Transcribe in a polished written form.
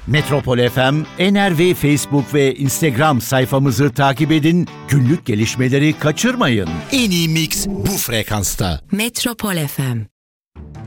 Metropol FM, NRV Facebook ve Instagram sayfamızı takip edin. Günlük gelişmeleri kaçırmayın. En iyi mix bu frekansta. Metropol FM.